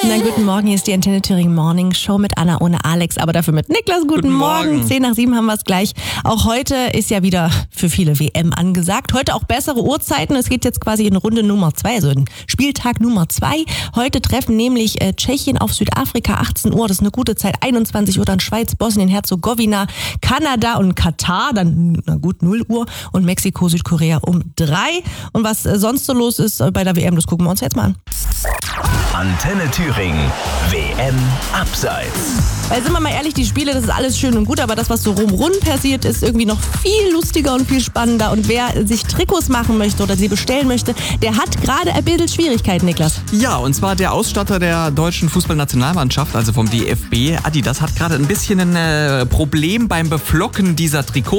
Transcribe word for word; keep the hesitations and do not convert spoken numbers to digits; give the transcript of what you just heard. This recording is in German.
Na, guten Morgen, hier ist die Antenne Thüringen Morning Show mit Anna ohne Alex, aber dafür mit Niklas. Guten, guten Morgen. Morgen. Zehn nach sieben haben wir es gleich. Auch heute ist ja wieder für viele W M angesagt. Heute auch bessere Uhrzeiten. Es geht jetzt quasi in Runde Nummer zwei, also in Spieltag Nummer zwei. Heute treffen nämlich äh, Tschechien auf Südafrika, achtzehn Uhr. Das ist eine gute Zeit. einundzwanzig Uhr dann Schweiz, Bosnien-Herzegowina, Kanada und Katar. Dann, na gut, null Uhr. Und Mexiko, Südkorea um drei. Und was äh, sonst so los ist äh, bei der W M, das gucken wir uns jetzt mal an. Antenne Thüringen, W M Abseits. Weil sind wir mal ehrlich, die Spiele, das ist alles schön und gut, aber das, was so rumrund passiert, ist irgendwie noch viel lustiger und viel spannender. Und wer sich Trikots machen möchte oder sie bestellen möchte, der hat gerade ein bisschen Schwierigkeiten, Niklas. Ja, und zwar der Ausstatter der deutschen Fußballnationalmannschaft, also vom D F B, Adidas, hat gerade ein bisschen ein äh, Problem beim Beflocken dieser Trikots.